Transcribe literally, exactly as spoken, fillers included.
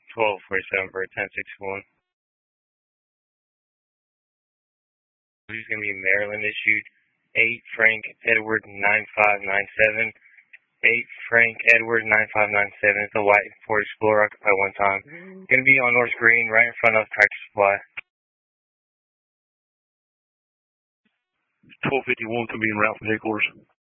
twelve forty-seven for ten sixty-one. Who's going to be Maryland issued? eight Frank Edward nine five nine seven. eight Frank Edward nine five nine seven. It's a white Ford Explorer occupied one time. Going to be on North Green right in front of Tractor Supply. twelve fifty-one can be in route from headquarters.